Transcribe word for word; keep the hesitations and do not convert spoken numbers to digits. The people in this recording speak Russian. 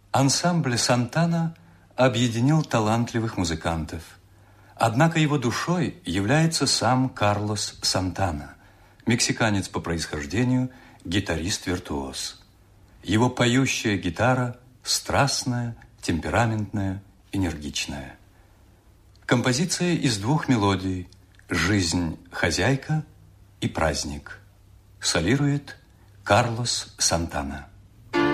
Ансамбль «Сантана» объединил талантливых музыкантов. Однако его душой является сам Карлос Сантана, мексиканец по происхождению, гитарист-виртуоз. Его поющая гитара страстная, темпераментная, энергичная. Композиция из двух мелодий «Жизнь хозяйка» и «Праздник». Солирует Карлос Сантана.